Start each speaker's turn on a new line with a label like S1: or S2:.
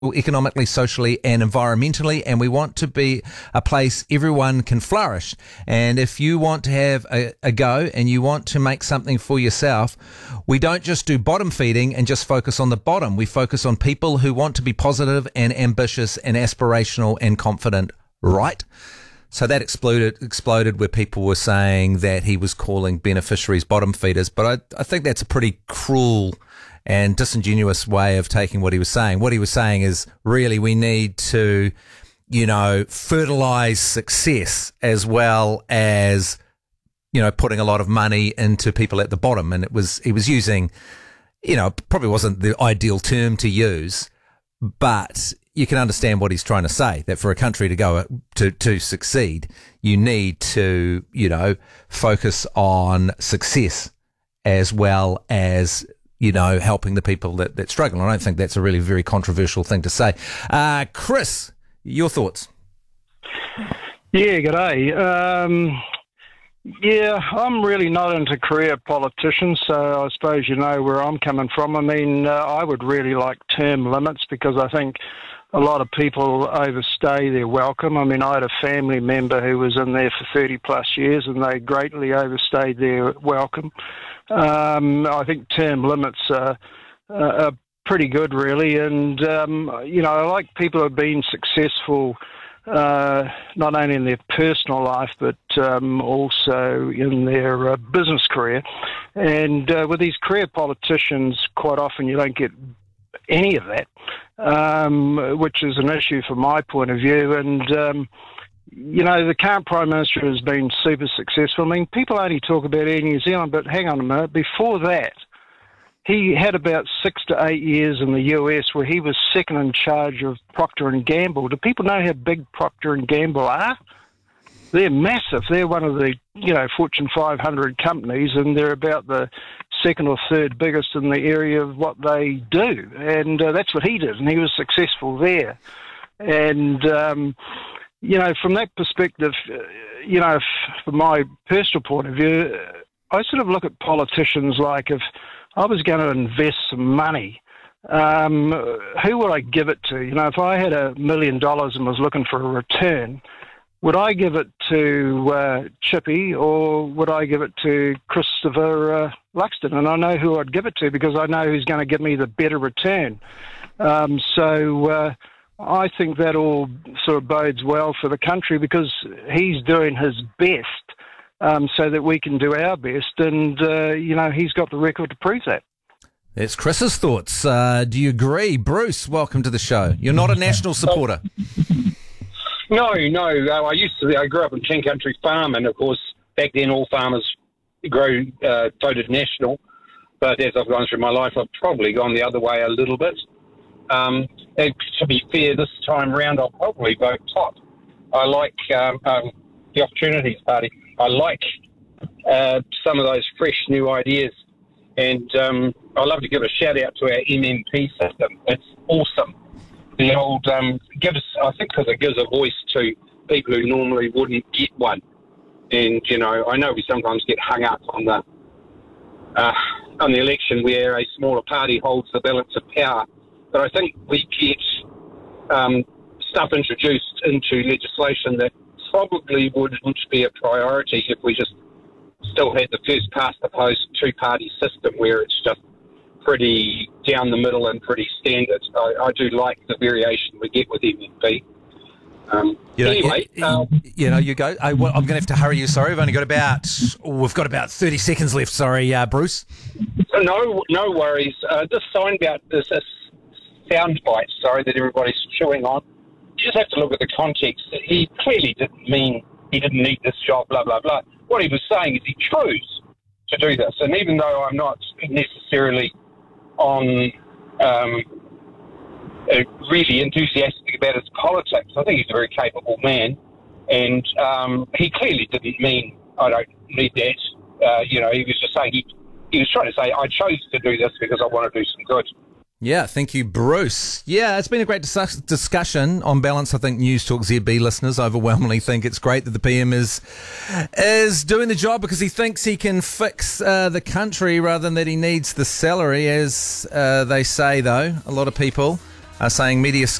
S1: economically, socially and environmentally, and we want to be a place everyone can flourish. And if you want to have a go and you want to make something for yourself, we don't just do bottom feeding and just focus on the bottom. We focus on people who want to be positive and ambitious and aspirational and confident, right? So that exploded where people were saying that he was calling beneficiaries bottom feeders, but I think that's a pretty cruel and disingenuous way of taking what he was saying. What he was saying is really we need to, fertilize success as well as, putting a lot of money into people at the bottom. And he was using, probably wasn't the ideal term to use, but you can understand what he's trying to say, that for a country to go to succeed, you need to, focus on success as well as helping the people that struggle. I don't think that's a really very controversial thing to say. Chris, your thoughts?
S2: Yeah, g'day. I'm really not into career politicians, so I suppose you know where I'm coming from. I mean, I would really like term limits because I think a lot of people overstay their welcome. I mean, I had a family member who was in there for 30 plus years and they greatly overstayed their welcome. I think term limits are pretty good, really. And, I like people who have been successful not only in their personal life but also in their business career. And with these career politicians, quite often you don't get any of that, which is an issue from my point of view. And, the current Prime Minister has been super successful. I mean, people only talk about Air New Zealand, but hang on a minute. Before that, he had about 6 to 8 years in the US where he was second in charge of Procter & Gamble. Do people know how big Procter & Gamble are? They're massive. They're one of the, Fortune 500 companies, and they're about the second or third biggest in the area of what they do. And that's what he did, and he was successful there. And, from that perspective, from my personal point of view, I sort of look at politicians like if I was going to invest some money, who would I give it to? If I had $1 million and was looking for a return, would I give it to Chippy or would I give it to Christopher Luxton? And I know who I'd give it to because I know who's going to give me the better return. So I think that all sort of bodes well for the country because he's doing his best so that we can do our best. And, he's got the record to prove that.
S1: That's Chris's thoughts. Do you agree? Bruce, welcome to the show. You're not a National supporter.
S3: No. I grew up in King Country Farm, and of course, back then all farmers voted National. But as I've gone through my life, I've probably gone the other way a little bit. And to be fair, this time round, I'll probably vote Top. I like the Opportunities Party. I like some of those fresh new ideas. And I love to give a shout out to our MMP system. It's awesome. The old I think because it gives a voice to people who normally wouldn't get one. And I know we sometimes get hung up on the election where a smaller party holds the balance of power, but I think we get stuff introduced into legislation that probably wouldn't be a priority if we just still had the first past the post two-party system where it's just pretty down the middle and pretty standard. I do like the variation we get with MMP. Anyway,
S1: you go. I'm going to have to hurry you. Sorry, we've got about 30 seconds left. Sorry, Bruce.
S3: No worries. This sound bite. Sorry that everybody's chewing on. You just have to look at the context. He clearly didn't mean he didn't need this job. Blah blah blah. What he was saying is he chose to do this, and even though I'm not necessarily on really enthusiastic about his politics, I think he's a very capable man, and he clearly didn't mean I don't need that. He was just saying he was trying to say I chose to do this because I want to do some good.
S1: Yeah, thank you, Bruce. Yeah, it's been a great discussion. On balance, I think News Talk ZB listeners overwhelmingly think it's great that the PM is doing the job because he thinks he can fix the country rather than that he needs the salary, as they say, though, a lot of people. saying media